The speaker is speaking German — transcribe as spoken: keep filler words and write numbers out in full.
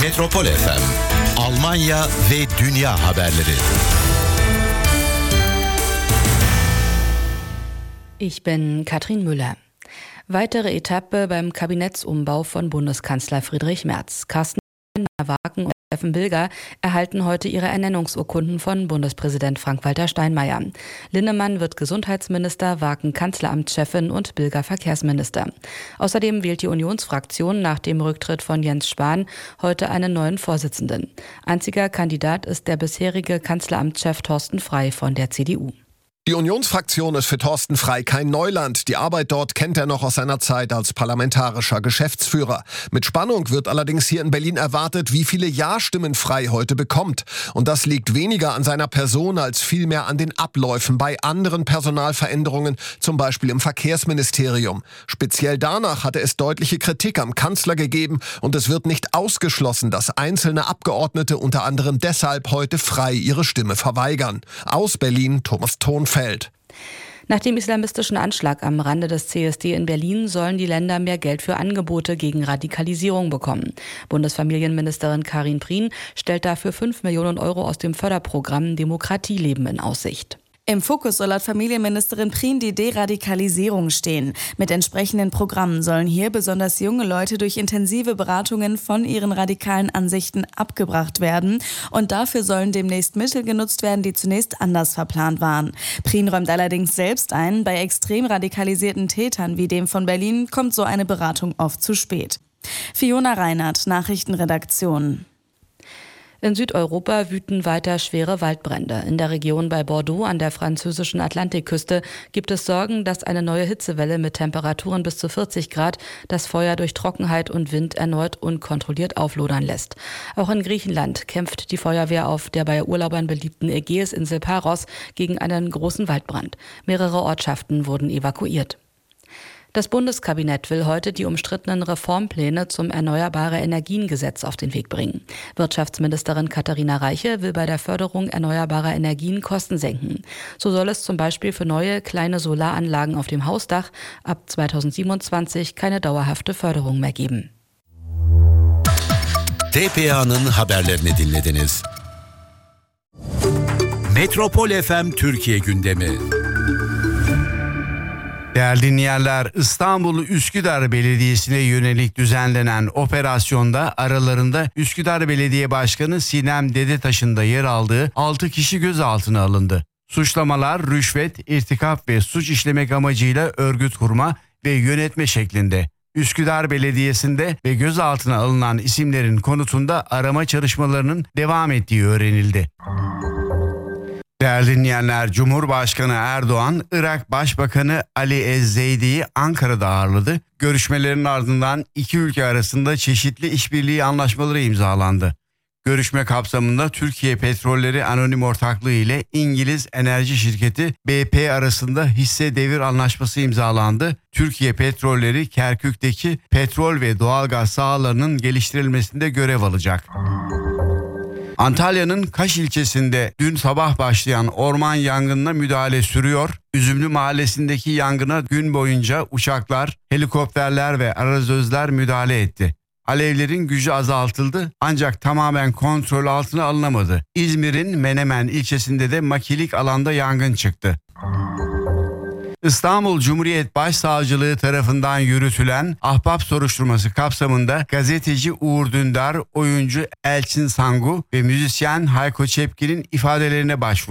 Metropol F M, Almanya ve dünya haberleri. Ich bin Katrin Müller. Weitere Etappe beim Kabinettsumbau von Bundeskanzler Friedrich Merz. Carsten Wagen und Steffen Bilger erhalten heute ihre Ernennungsurkunden von Bundespräsident Frank-Walter Steinmeier. Linnemann wird Gesundheitsminister, Wagen Kanzleramtschefin und Bilger Verkehrsminister. Außerdem wählt die Unionsfraktion nach dem Rücktritt von Jens Spahn heute einen neuen Vorsitzenden. Einziger Kandidat ist der bisherige Kanzleramtschef Thorsten Frey von der C D U. Die Unionsfraktion ist für Thorsten Frey kein Neuland. Die Arbeit dort kennt er noch aus seiner Zeit als parlamentarischer Geschäftsführer. Mit Spannung wird allerdings hier in Berlin erwartet, wie viele Ja-Stimmen Frey heute bekommt. Und das liegt weniger an seiner Person als vielmehr an den Abläufen bei anderen Personalveränderungen, zum Beispiel im Verkehrsministerium. Speziell danach hatte es deutliche Kritik am Kanzler gegeben und es wird nicht ausgeschlossen, dass einzelne Abgeordnete unter anderem deshalb heute Frey ihre Stimme verweigern. Aus Berlin, Thomas Thonfeld. Nach dem islamistischen Anschlag am Rande des C S D in Berlin sollen die Länder mehr Geld für Angebote gegen Radikalisierung bekommen. Bundesfamilienministerin Karin Prien stellt dafür fünf Millionen Euro aus dem Förderprogramm Demokratieleben in Aussicht. Im Fokus soll laut Familienministerin Prien die Deradikalisierung stehen. Mit entsprechenden Programmen sollen hier besonders junge Leute durch intensive Beratungen von ihren radikalen Ansichten abgebracht werden. Und dafür sollen demnächst Mittel genutzt werden, die zunächst anders verplant waren. Prien räumt allerdings selbst ein, bei extrem radikalisierten Tätern wie dem von Berlin kommt so eine Beratung oft zu spät. Fiona Reinhardt, Nachrichtenredaktion. In Südeuropa wüten weiter schwere Waldbrände. In der Region bei Bordeaux an der französischen Atlantikküste gibt es Sorgen, dass eine neue Hitzewelle mit Temperaturen bis zu vierzig Grad das Feuer durch Trockenheit und Wind erneut unkontrolliert auflodern lässt. Auch in Griechenland kämpft die Feuerwehr auf der bei Urlaubern beliebten Ägäisinsel Paros gegen einen großen Waldbrand. Mehrere Ortschaften wurden evakuiert. Das Bundeskabinett will heute die umstrittenen Reformpläne zum Erneuerbare-Energien-Gesetz auf den Weg bringen. Wirtschaftsministerin Katharina Reiche will bei der Förderung erneuerbarer Energien Kosten senken. So soll es zum Beispiel für neue kleine Solaranlagen auf dem Hausdach ab zweitausendsiebenundzwanzig keine dauerhafte Förderung mehr geben. T P A'nın haberlerini dinlediniz. Metropol F M Türkiye gündemi. Değerli dinleyenler, İstanbul Üsküdar Belediyesi'ne yönelik düzenlenen operasyonda aralarında Üsküdar Belediye Başkanı Sinem Dedetaş'ın da yer aldığı altı kişi gözaltına alındı. Suçlamalar rüşvet, irtikap ve suç işlemek amacıyla örgüt kurma ve yönetme şeklinde. Üsküdar Belediyesi'nde ve gözaltına alınan isimlerin konutunda arama çalışmalarının devam ettiği öğrenildi. Değerli dinleyenler, Cumhurbaşkanı Erdoğan, Irak Başbakanı Ali Ez-Zeydi'yi Ankara'da ağırladı. Görüşmelerin ardından iki ülke arasında çeşitli işbirliği anlaşmaları imzalandı. Görüşme kapsamında Türkiye Petrolleri Anonim Ortaklığı ile İngiliz enerji şirketi B P arasında hisse devir anlaşması imzalandı. Türkiye Petrolleri Kerkük'teki petrol ve doğalgaz sahalarının geliştirilmesinde görev alacak. Antalya'nın Kaş ilçesinde dün sabah başlayan orman yangınına müdahale sürüyor. Üzümlü mahallesindeki yangına gün boyunca uçaklar, helikopterler ve arazözler müdahale etti. Alevlerin gücü azaltıldı ancak tamamen kontrol altına alınamadı. İzmir'in Menemen ilçesinde de makilik alanda yangın çıktı. İstanbul Cumhuriyet Başsavcılığı tarafından yürütülen ahbap soruşturması kapsamında gazeteci Uğur Dündar, oyuncu Elçin Sangu ve müzisyen Hayko Cepkin'in ifadelerine başvurdu.